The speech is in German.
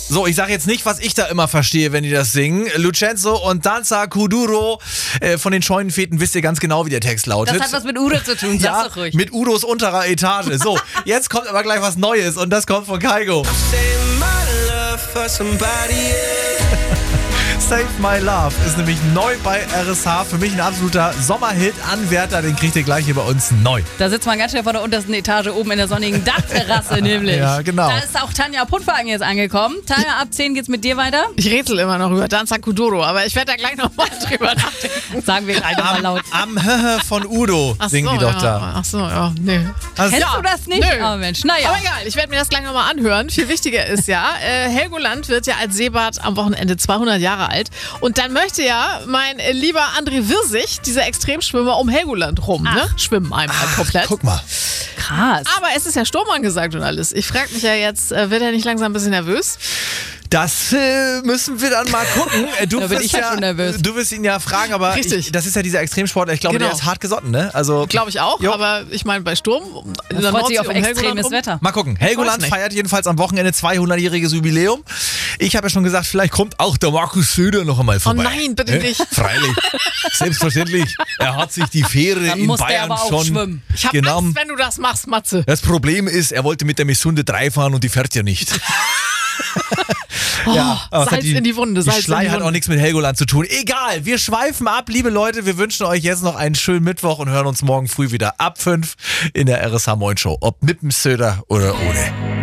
So, ich sage jetzt nicht, was ich da immer verstehe, wenn die das singen. Lucenzo und Danza Kuduro von den Scheunenfeten, wisst ihr ganz genau, wie der Text lautet. Das hat was mit Udo zu tun, sag's doch ruhig. Mit Udos unterer Etage. So, jetzt kommt aber gleich was Neues und das kommt von Kygo. Save My Love ist nämlich neu bei RSH. Für mich ein absoluter Sommerhit-Anwärter. Den kriegt ihr gleich hier bei uns neu. Da sitzt man ganz schnell vor der untersten Etage oben in der sonnigen Dachterrasse nämlich. Ja, genau. Da ist auch Tanja Puttwagen jetzt angekommen. Tanja, ab 10 geht's mit dir weiter. Ich rätsel immer noch über Danza Kuduro, aber ich werde da gleich nochmal drüber nachdenken. Sagen wir gleich nochmal laut. Am von Udo singen die doch da. Ach so, ja, nee. Also, Kennst du das nicht? Nö. Oh Mensch, naja. Aber egal, ich werde mir das gleich nochmal anhören. Viel wichtiger ist ja, Helgoland wird ja als Seebad am Wochenende 200 Jahre alt. Und dann möchte ja mein lieber André Wirsig, dieser Extremschwimmer, um Helgoland rum, ne? Schwimmen einmal komplett. Guck mal. Krass. Aber es ist ja Sturm angesagt und alles. Ich frage mich ja jetzt, wird er nicht langsam ein bisschen nervös? Das müssen wir dann mal gucken. Da bin ich ja schon nervös. Du wirst ihn ja fragen, aber Richtig. das ist ja dieser Extremsportler. Ich glaube, Genau. der ist hart gesotten, ne? Also, Glaube ich auch, Jo. aber ich meine, bei Sturm in der Freut sich Nordsee auf um Helgoland extremes rum. Wetter. Mal gucken. Helgoland nicht. feiert jedenfalls am Wochenende 200-jähriges Jubiläum. Ich habe ja schon gesagt, vielleicht kommt auch der Markus Söder noch einmal vorbei. nein, bitte nicht. Freilich. Selbstverständlich. Er hat sich die Fähre Dann in muss der Bayern aber auch schon schwimmen. Ich habe genommen. Angst, wenn du das machst, Matze. Das Problem ist, er wollte mit der Missunde 3 fahren und die fährt ja nicht. aber es Salz in die Wunde, Salz Die Schlei in die hat Wunde. auch nichts mit Helgoland zu tun. Egal, wir schweifen ab, liebe Leute. Wir wünschen euch jetzt noch einen schönen Mittwoch und hören uns morgen früh wieder ab 5 in der RSH Moin Show. Ob mit dem Söder oder ohne.